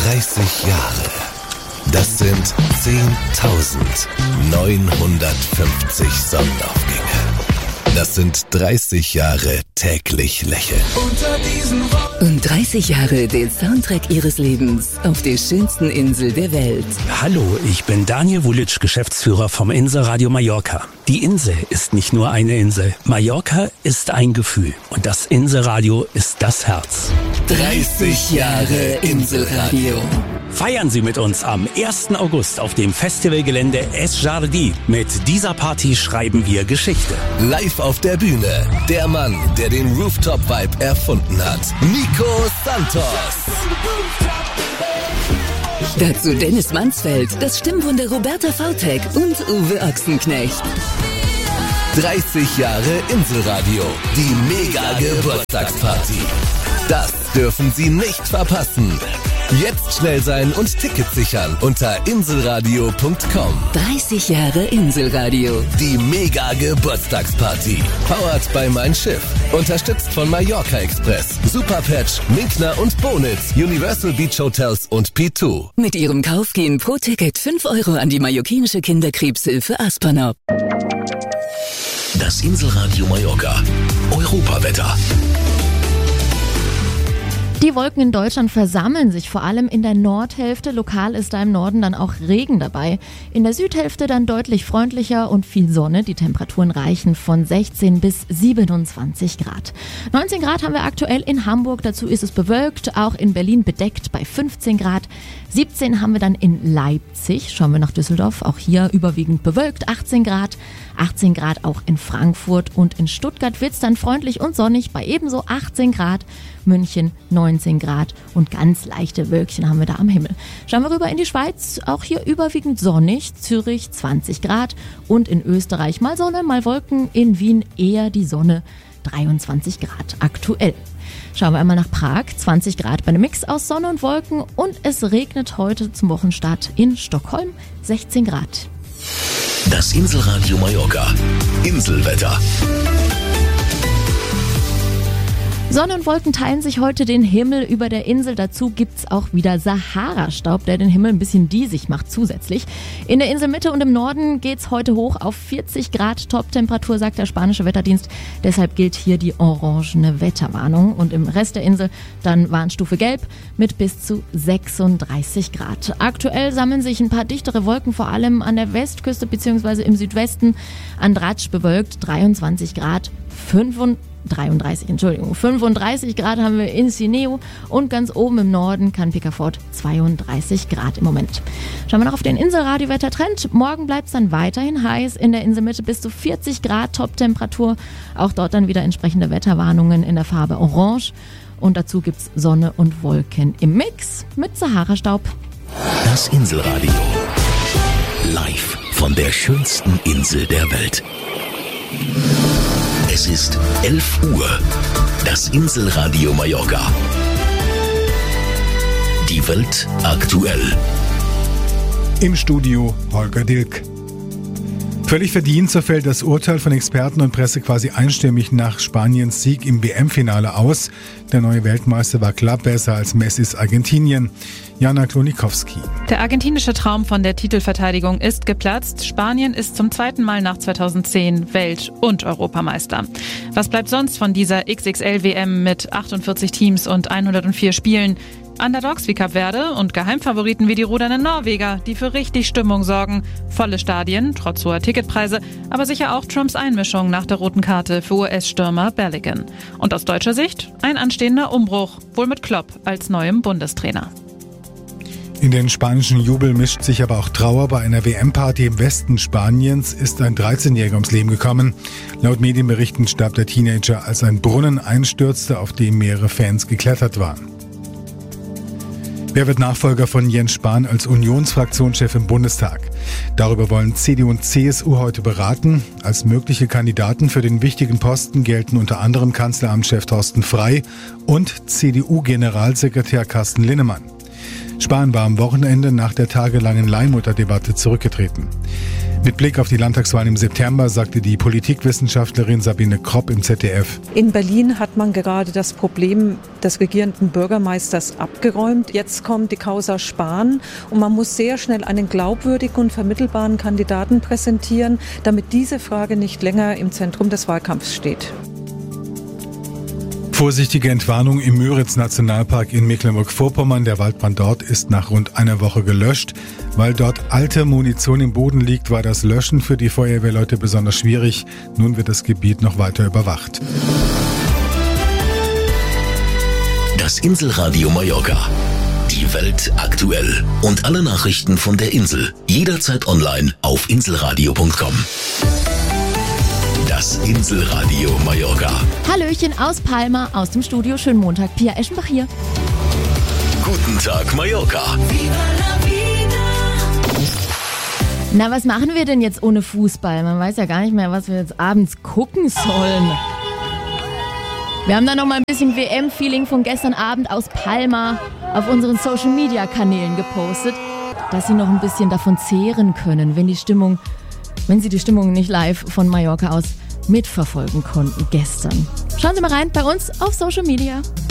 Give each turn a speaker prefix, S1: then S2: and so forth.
S1: 30 Jahre. Das sind 10.950 Sonnenaufgänge. Das sind 30 Jahre täglich lächeln.
S2: Und 30 Jahre den Soundtrack ihres Lebens auf der schönsten Insel der Welt.
S3: Hallo, ich bin Daniel Vulic, Geschäftsführer vom Inselradio Mallorca. Die Insel ist nicht nur eine Insel. Mallorca ist ein Gefühl. Und das Inselradio ist das Herz.
S2: 30 Jahre Inselradio.
S3: Feiern Sie mit uns am 1. August auf dem Festivalgelände Es Jardí. Mit dieser Party schreiben wir Geschichte.
S1: Live auf der Bühne, der Mann, der den Rooftop-Vibe erfunden hat. Nico Santos.
S2: Dazu Dennis Mansfeld, das Stimmwunder Roberta Vautek und Uwe Ochsenknecht.
S1: 30 Jahre Inselradio, die Mega-Geburtstagsparty. Das dürfen Sie nicht verpassen. Jetzt schnell sein und Tickets sichern unter inselradio.com.
S2: 30 Jahre Inselradio.
S1: Die Mega-Geburtstagsparty. Powered by Mein Schiff. Unterstützt von Mallorca Express, Superpatch, Minkner und Bonitz, Universal Beach Hotels und P2.
S2: Mit ihrem Kauf gehen pro Ticket 5 € an die mallorquinische Kinderkrebshilfe Aspanop.
S1: Das Inselradio Mallorca. Europawetter.
S4: Die Wolken in Deutschland versammeln sich vor allem in der Nordhälfte. Lokal ist da im Norden dann auch Regen dabei. In der Südhälfte dann deutlich freundlicher und viel Sonne. Die Temperaturen reichen von 16 bis 27 Grad. 19 Grad haben wir aktuell in Hamburg. Dazu ist es bewölkt. Auch in Berlin bedeckt bei 15 Grad. 17 haben wir dann in Leipzig. Schauen wir nach Düsseldorf. Auch hier überwiegend bewölkt. 18 Grad. 18 Grad auch in Frankfurt und in Stuttgart wird es dann freundlich und sonnig bei ebenso 18 Grad. München 19 Grad und ganz leichte Wölkchen haben wir da am Himmel. Schauen wir rüber in die Schweiz, auch hier überwiegend sonnig, Zürich 20 Grad und in Österreich mal Sonne, mal Wolken, in Wien eher die Sonne, 23 Grad aktuell. Schauen wir einmal nach Prag, 20 Grad bei einem Mix aus Sonne und Wolken und es regnet heute zum Wochenstart in Stockholm, 16 Grad.
S1: Das Inselradio Mallorca. Inselwetter.
S4: Sonne und Wolken teilen sich heute den Himmel über der Insel. Dazu gibt's auch wieder Sahara-Staub, der den Himmel ein bisschen diesig macht zusätzlich. In der Inselmitte und im Norden geht's heute hoch auf 40 Grad Top-Temperatur, sagt der spanische Wetterdienst. Deshalb gilt hier die orangene Wetterwarnung. Und im Rest der Insel dann Warnstufe Gelb mit bis zu 36 Grad. Aktuell sammeln sich ein paar dichtere Wolken, vor allem an der Westküste bzw. im Südwesten. Andratsch bewölkt, 23 Grad, 35 Grad haben wir in Sineu und ganz oben im Norden kann Pickerford 32 Grad im Moment. Schauen wir noch auf den Inselradio-Wettertrend. Morgen bleibt es dann weiterhin heiß, in der Inselmitte bis zu 40 Grad Top-Temperatur. Auch dort dann wieder entsprechende Wetterwarnungen in der Farbe Orange. Und dazu gibt es Sonne und Wolken im Mix mit Sahara-Staub.
S1: Das Inselradio. Live von der schönsten Insel der Welt. Es ist 11 Uhr. Das Inselradio Mallorca. Die Welt aktuell.
S5: Im Studio Holger Dilk. Völlig verdient, so fällt das Urteil von Experten und Presse quasi einstimmig nach Spaniens Sieg im WM-Finale aus. Der neue Weltmeister war klar besser als Messis Argentinien. Jana Klonikowski.
S6: Der argentinische Traum von der Titelverteidigung ist geplatzt. Spanien ist zum zweiten Mal nach 2010 Welt- und Europameister. Was bleibt sonst von dieser XXL-WM mit 48 Teams und 104 Spielen? Underdogs wie Kap Verde und Geheimfavoriten wie die rudernden Norweger, die für richtig Stimmung sorgen. Volle Stadien, trotz hoher Ticketpreise, aber sicher auch Trumps Einmischung nach der roten Karte für US-Stürmer Berligan. Und aus deutscher Sicht ein anstehender Umbruch, wohl mit Klopp als neuem Bundestrainer.
S5: In den spanischen Jubel mischt sich aber auch Trauer. Bei einer WM-Party im Westen Spaniens ist ein 13-Jähriger ums Leben gekommen. Laut Medienberichten starb der Teenager, als ein Brunnen einstürzte, auf dem mehrere Fans geklettert waren. Wer wird Nachfolger von Jens Spahn als Unionsfraktionschef im Bundestag? Darüber wollen CDU und CSU heute beraten. Als mögliche Kandidaten für den wichtigen Posten gelten unter anderem Kanzleramtschef Thorsten Frey und CDU-Generalsekretär Carsten Linnemann. Spahn war am Wochenende nach der tagelangen Leihmutterdebatte zurückgetreten. Mit Blick auf die Landtagswahlen im September sagte die Politikwissenschaftlerin Sabine Kropp im ZDF.
S7: In Berlin hat man gerade das Problem des regierenden Bürgermeisters abgeräumt. Jetzt kommt die Causa Spahn und man muss sehr schnell einen glaubwürdigen und vermittelbaren Kandidaten präsentieren, damit diese Frage nicht länger im Zentrum des Wahlkampfs steht.
S5: Vorsichtige Entwarnung im Müritz-Nationalpark in Mecklenburg-Vorpommern. Der Waldbrand dort ist nach rund einer Woche gelöscht. Weil dort alte Munition im Boden liegt, war das Löschen für die Feuerwehrleute besonders schwierig. Nun wird das Gebiet noch weiter überwacht.
S1: Das Inselradio Mallorca. Die Welt aktuell. Und alle Nachrichten von der Insel. Jederzeit online auf inselradio.com. Das Inselradio Mallorca.
S4: Hallöchen aus Palma, aus dem Studio. Schönen Montag, Pia Eschenbach hier.
S1: Guten Tag, Mallorca.
S4: Na, was machen wir denn jetzt ohne Fußball? Man weiß ja gar nicht mehr, was wir jetzt abends gucken sollen. Wir haben da noch mal ein bisschen WM-Feeling von gestern Abend aus Palma auf unseren Social-Media-Kanälen gepostet, dass Sie noch ein bisschen davon zehren können, wenn Sie die Stimmung nicht live von Mallorca aus mitverfolgen konnten gestern. Schauen Sie mal rein bei uns auf Social Media.